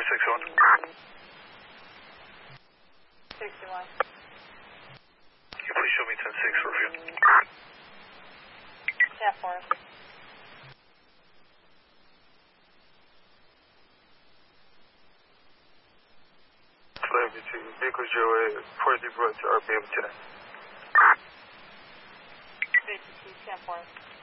61. Can you please show me 10-6 for review? Yeah, Forrest. Flight to Vehicle 08, 40 deep right to RPM 10. VTT, 10 Forrest.